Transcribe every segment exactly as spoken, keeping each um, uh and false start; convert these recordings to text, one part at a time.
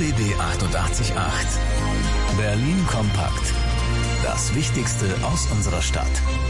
B B achtundachtzig Komma acht. Berlin kompakt. Das Wichtigste aus unserer Stadt.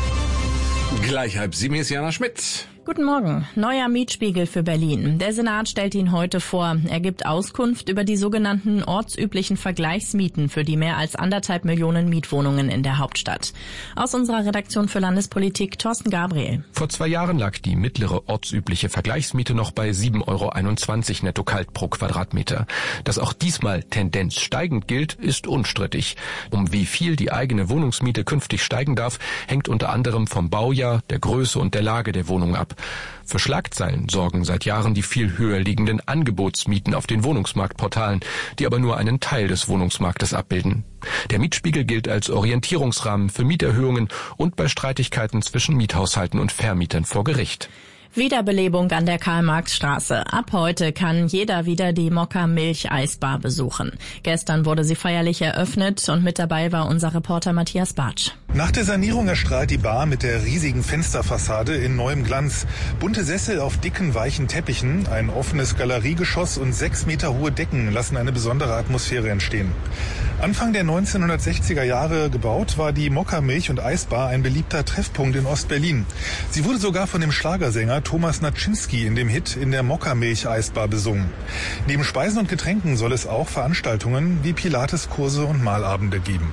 Gleich halb sieben, hier ist Jana Schmidt. Guten Morgen. Neuer Mietspiegel für Berlin. Der Senat stellt ihn heute vor. Er gibt Auskunft über die sogenannten ortsüblichen Vergleichsmieten für die mehr als anderthalb Millionen Mietwohnungen in der Hauptstadt. Aus unserer Redaktion für Landespolitik, Thorsten Gabriel. Vor zwei Jahren lag die mittlere ortsübliche Vergleichsmiete noch bei sieben Euro einundzwanzig netto kalt pro Quadratmeter. Dass auch diesmal Tendenz steigend gilt, ist unstrittig. Um wie viel die eigene Wohnungsmiete künftig steigen darf, hängt unter anderem vom Baujahr, der Größe und der Lage der Wohnung ab. Für Schlagzeilen sorgen seit Jahren die viel höher liegenden Angebotsmieten auf den Wohnungsmarktportalen, die aber nur einen Teil des Wohnungsmarktes abbilden. Der Mietspiegel gilt als Orientierungsrahmen für Mieterhöhungen und bei Streitigkeiten zwischen Miethaushalten und Vermietern vor Gericht. Wiederbelebung an der Karl-Marx-Straße. Ab heute kann jeder wieder die Mokka Milch-Eisbar besuchen. Gestern wurde sie feierlich eröffnet und mit dabei war unser Reporter Matthias Bartsch. Nach der Sanierung erstrahlt die Bar mit der riesigen Fensterfassade in neuem Glanz. Bunte Sessel auf dicken, weichen Teppichen, ein offenes Galeriegeschoss und sechs Meter hohe Decken lassen eine besondere Atmosphäre entstehen. Anfang der neunzehnhundertsechziger Jahre gebaut, war die Mokka Milch- und Eisbar ein beliebter Treffpunkt in Ostberlin. Sie wurde sogar von dem Schlagersänger Thomas Naczynski in dem Hit In der Mokka Milch Eisbar besungen. Neben Speisen und Getränken soll es auch Veranstaltungen wie Pilates-Kurse und Malabende geben.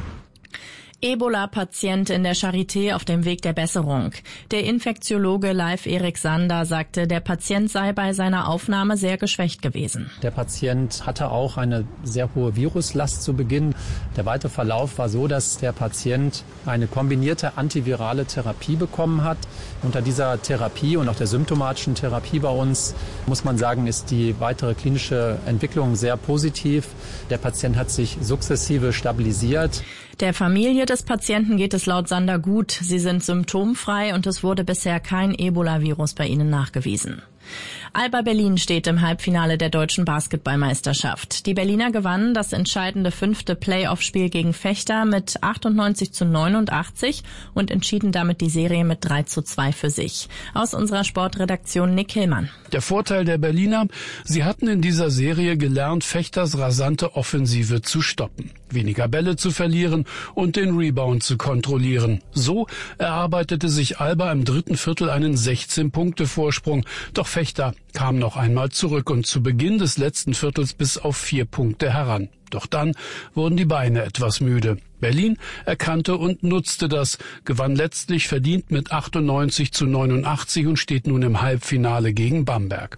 Ebola-Patient in der Charité auf dem Weg der Besserung. Der Infektiologe Leif Erik Sander sagte, der Patient sei bei seiner Aufnahme sehr geschwächt gewesen. Der Patient hatte auch eine sehr hohe Viruslast zu Beginn. Der weitere Verlauf war so, dass der Patient eine kombinierte antivirale Therapie bekommen hat. Unter dieser Therapie und auch der symptomatischen Therapie bei uns, muss man sagen, ist die weitere klinische Entwicklung sehr positiv. Der Patient hat sich sukzessive stabilisiert. Der Familie des Patienten geht es laut Sander gut. Sie sind symptomfrei und es wurde bisher kein Ebola-Virus bei ihnen nachgewiesen. Alba Berlin steht im Halbfinale der deutschen Basketballmeisterschaft. Die Berliner gewannen das entscheidende fünfte Playoff-Spiel gegen Vechta mit achtundneunzig zu neunundachtzig und entschieden damit die Serie mit drei zu zwei für sich. Aus unserer Sportredaktion Nick Hillmann. Der Vorteil der Berliner, sie hatten in dieser Serie gelernt, Vechtas rasante Offensive zu stoppen, weniger Bälle zu verlieren und den Rebound zu kontrollieren. So erarbeitete sich Alba im dritten Viertel einen sechzehn-Punkte-Vorsprung. Doch Vechta kam noch einmal zurück und zu Beginn des letzten Viertels bis auf vier Punkte heran. Doch dann wurden die Beine etwas müde. Berlin erkannte und nutzte das, gewann letztlich verdient mit achtundneunzig zu neunundachtzig und steht nun im Halbfinale gegen Bamberg.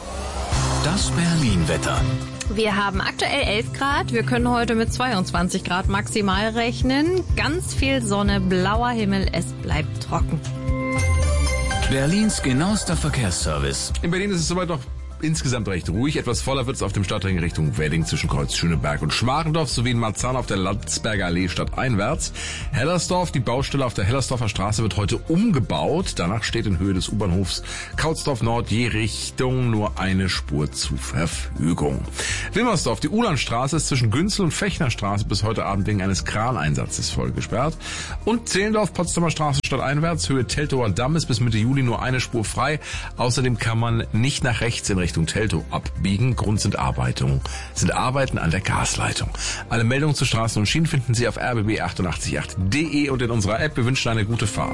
Das Berlin-Wetter. Wir haben aktuell elf Grad. Wir können heute mit zweiundzwanzig Grad maximal rechnen. Ganz viel Sonne, blauer Himmel. Es bleibt trocken. Berlins genauester Verkehrsservice. In Berlin ist es soweit noch insgesamt recht ruhig. Etwas voller wird es auf dem Stadtring Richtung Wedding zwischen Kreuz Schöneberg und Schmarendorf sowie in Marzahn auf der Landsberger Allee stadteinwärts. Hellersdorf, die Baustelle auf der Hellersdorfer Straße wird heute umgebaut. Danach steht in Höhe des U-Bahnhofs Kautsdorf Nord je Richtung nur eine Spur zur Verfügung. Wilmersdorf, die Uhlandstraße ist zwischen Günzel und Fechnerstraße bis heute Abend wegen eines Kraneinsatzes voll gesperrt. Und Zehlendorf, Potsdamer Straße stadteinwärts, Höhe Teltower Damm ist bis Mitte Juli nur eine Spur frei. Außerdem kann man nicht nach rechts in Richtung Teltow abbiegen. Grund sind Arbeiten, sind Arbeiten an der Gasleitung. Alle Meldungen zu Straßen und Schienen finden Sie auf r b b achtundachtzig Punkt acht punkt d e und in unserer App. Wir wünschen eine gute Fahrt.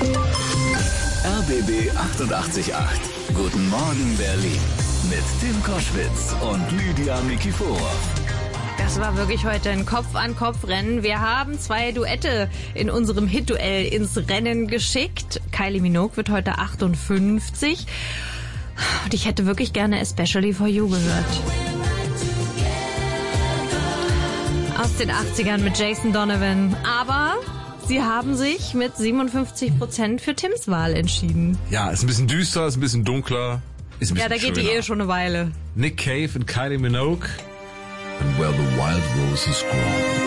R B B achtundachtzig Komma acht. Guten Morgen Berlin. Mit Tim Koschwitz und Lydia Nikiforov. Das war wirklich heute ein Kopf-an-Kopf-Rennen. Wir haben zwei Duette in unserem Hit-Duell ins Rennen geschickt. Kylie Minogue wird heute achtundfünfzig. Und ich hätte wirklich gerne Especially for You gehört. Aus den achtzigern mit Jason Donovan. Aber sie haben sich mit siebenundfünfzig Prozent für Tims Wahl entschieden. Ja, ist ein bisschen düster, ist ein bisschen dunkler. Ist ein bisschen ja, da geht schöner. die Ehe schon eine Weile. Nick Cave und Kylie Minogue. And where the wild roses grow.